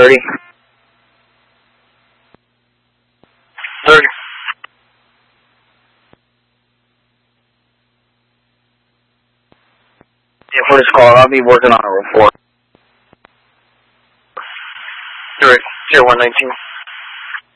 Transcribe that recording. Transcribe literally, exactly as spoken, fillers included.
thirty. thirty. Yeah, for this call, I'll be working on a report. Zero, zero one nineteen.